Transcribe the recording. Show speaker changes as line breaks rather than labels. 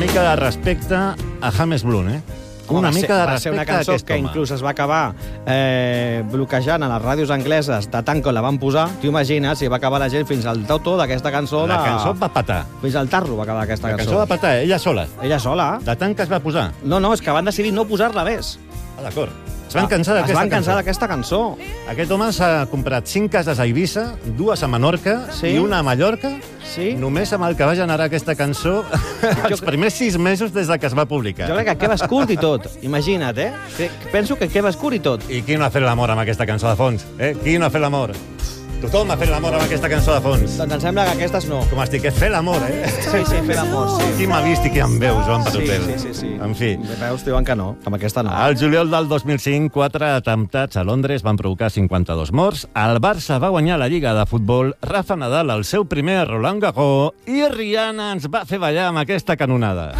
mica de respecte a James Blunt, eh? Una mica de
va ser una
respecte a
cançó
aquest
que
home.
inclús es va acabar bloquejant a les ràdios angleses de tant que la van posar. T'ho imagines, si va acabar la gent fins al to d'aquesta cançó.
La cançó va patar.
Fins al tarro va acabar aquesta
La
cançó.
cançó va patar, ella sola.
Ella sola.
De tant que es va posar.
No, és que van decidir no posar-la més.
Ah, d'acord. Es van cansar
Es van cansar
d'aquesta
d'aquesta cançó.
Aquest home s'ha comprat 5 cases a Eivissa, 2 a Menorca i una a Mallorca, només amb el que va generar aquesta cançó els primers 6 mesos des de que es va publicar.
Jo crec que Kev Escurt i tot. Imagina't, eh? Penso que Kev Escurt i tot.
I qui no ha fet l'amor amb aquesta cançó de fons? Qui no ha fet l'amor? Tothom ha fet l'amor amb aquesta cançó de fons.
Doncs em sembla que aquestes no.
Com estic, fer l'amor,
Sí, fer l'amor, sí.
Qui m'ha vist i qui em veu, Joan Patotel?
Sí.
En fi.
Veus, diuen que no, amb aquesta no.
Al juliol del 2005, 4 atemptats a Londres van provocar 52 morts. El Barça va guanyar la Lliga de Futbol, Rafa Nadal el seu primer Roland Garros i Rihanna ens va fer ballar amb aquesta canonada.